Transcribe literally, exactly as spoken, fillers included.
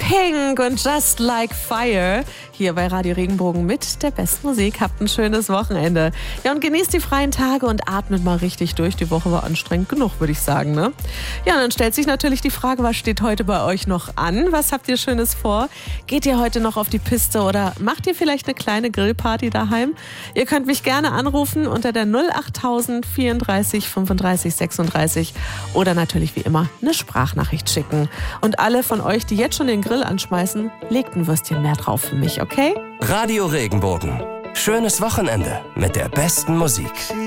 Pink und Just Like Fire hier bei Radio Regenbogen mit der besten Musik. Habt ein schönes Wochenende. Ja, und genießt die freien Tage und atmet mal richtig durch. Die Woche war anstrengend genug, würde ich sagen, ne? Ja, und dann stellt sich natürlich die Frage, was steht heute bei euch noch an? Was habt ihr Schönes vor? Geht ihr heute noch auf die Piste oder macht ihr vielleicht eine kleine Grillparty daheim? Ihr könnt mich gerne anrufen unter der null achttausend vierunddreißig fünfunddreißig sechsunddreißig oder natürlich wie immer eine Sprachnachricht schicken. Und alle von euch, die jetzt schon den Grill anschmeißen, legt ein Würstchen mehr drauf für mich, okay? Radio Regenbogen. Schönes Wochenende mit der besten Musik.